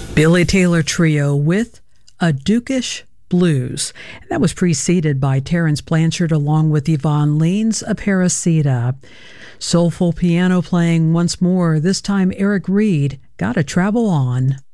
Billy Taylor Trio with A Dukish Blues. That was preceded by Terence Blanchard along with Yvonne Lean's Aparecida. Soulful piano playing once more, this time Eric Reed, Gotta Travel On.